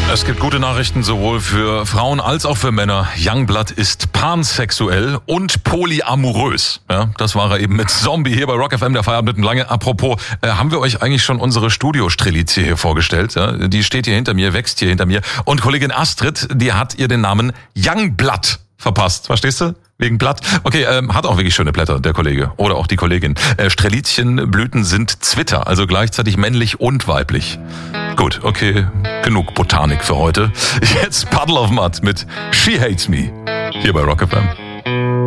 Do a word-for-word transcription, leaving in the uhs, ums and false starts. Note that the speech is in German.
Es gibt gute Nachrichten sowohl für Frauen als auch für Männer. Youngblood ist pansexuell und polyamorös. Ja, das war er eben mit Zombie hier bei Rock F M, der Feierabend mit Lange. Apropos, äh, haben wir euch eigentlich schon unsere Studio-Strelizie hier vorgestellt? Ja? Die steht hier hinter mir, wächst hier hinter mir. Und Kollegin Astrid, die hat ihr den Namen Youngblood verpasst. Verstehst du? Wegen Blatt. Okay, ähm, hat auch wirklich schöne Blätter, der Kollege. Oder auch die Kollegin. Äh, Strelizienblüten sind Zwitter, also gleichzeitig männlich und weiblich. Gut, okay, genug Botanik für heute. Jetzt Puddle of Mud mit She Hates Me. Hier bei Rock F M.